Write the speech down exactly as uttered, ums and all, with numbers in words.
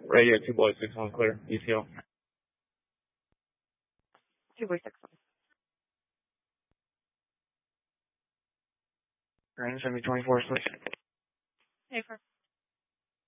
Radio two boy six one clear. E T O. two boy six one. Range seventy twenty-four switch. Hey, for